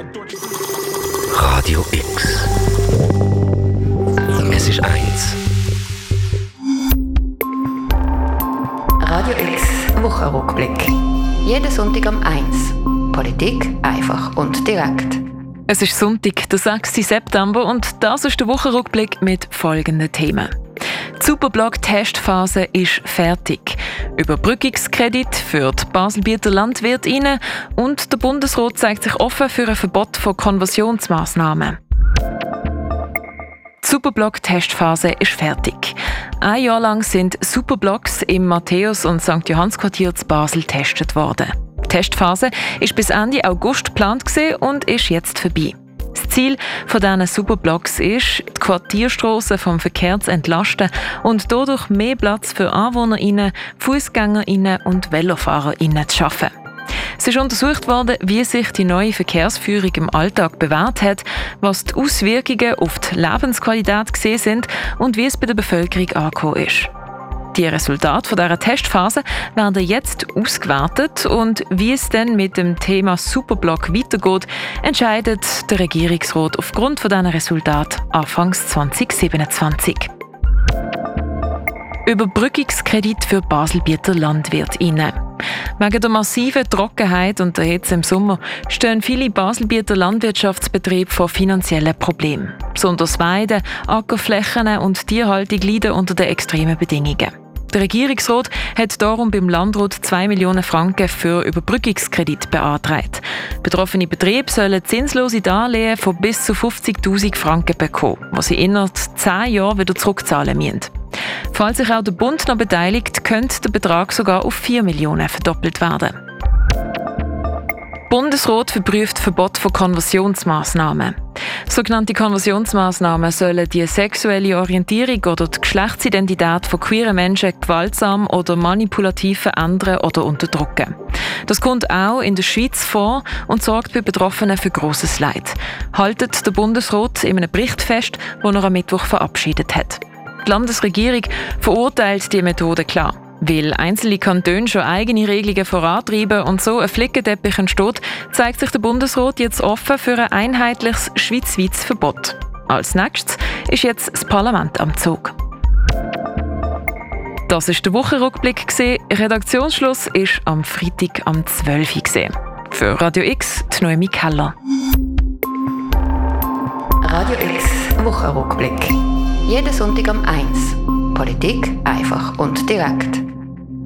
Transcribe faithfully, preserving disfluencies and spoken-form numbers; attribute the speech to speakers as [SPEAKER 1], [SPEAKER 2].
[SPEAKER 1] Radio X. Es ist eins.
[SPEAKER 2] Radio X Wochenrückblick. Jeden Sonntag um eins. Politik einfach und direkt.
[SPEAKER 3] Es ist Sonntag, der sechste September, und das ist der Wochenrückblick mit folgenden Themen. Die Superblock-Testphase ist fertig. Überbrückungskredit für die Baselbieter Landwirtinnen und der Bundesrat zeigt sich offen für ein Verbot von Konversionsmaßnahmen. Die Superblock-Testphase ist fertig. Ein Jahr lang sind Superblocks im Matthäus- und Sankt Johanns-Quartier zu Basel getestet worden. Die Testphase war bis Ende August geplant und ist jetzt vorbei. Das Ziel dieser Superblocks ist, die Quartierstrassen vom Verkehr zu entlasten und dadurch mehr Platz für AnwohnerInnen, FussgängerInnen und VelofahrerInnen zu schaffen. Es ist untersucht worden, wie sich die neue Verkehrsführung im Alltag bewährt hat, was die Auswirkungen auf die Lebensqualität gesehen sind und wie es bei der Bevölkerung angekommen ist. Die Resultate dieser Testphase werden jetzt ausgewertet und wie es dann mit dem Thema Superblock weitergeht, entscheidet der Regierungsrat aufgrund von diesen Resultaten Anfang zwanzig siebenundzwanzig. Überbrückungskredit für Baselbieter LandwirtInnen. Wegen der massiven Trockenheit und der Hitze im Sommer stehen viele Baselbieter Landwirtschaftsbetriebe vor finanziellen Problemen. Besonders Weiden, Ackerflächen und Tierhaltung leiden unter den extremen Bedingungen. Der Regierungsrat hat darum beim Landrat zwei Millionen Franken für Überbrückungskredit beantragt. Betroffene Betriebe sollen zinslose Darlehen von bis zu fünfzigtausend Franken bekommen, die sie innerhalb zehn Jahren wieder zurückzahlen müssen. Falls sich auch der Bund noch beteiligt, könnte der Betrag sogar auf vier Millionen verdoppelt werden. Der Bundesrat verprüft Verbot von Konversionsmaßnahmen. Sogenannte Konversionsmaßnahmen sollen die sexuelle Orientierung oder die Geschlechtsidentität von queeren Menschen gewaltsam oder manipulativ verändern oder unterdrücken. Das kommt auch in der Schweiz vor und sorgt bei Betroffenen für grosses Leid, haltet der Bundesrat in einem Bericht fest, den er am Mittwoch verabschiedet hat. Die Landesregierung verurteilt die Methode klar. Weil einzelne Kantone schon eigene Regelungen vorantreiben und so ein Flickenteppich entsteht, zeigt sich der Bundesrat jetzt offen für ein einheitliches schweizweites Verbot. Als nächstes ist jetzt das Parlament am Zug. Das war der Wochenrückblick. Redaktionsschluss ist am Freitag am zwölf Uhr. Für Radio X die Noemi Keller.
[SPEAKER 2] Radio X Wochenrückblick. Jeden Sonntag um eins. Politik einfach und direkt.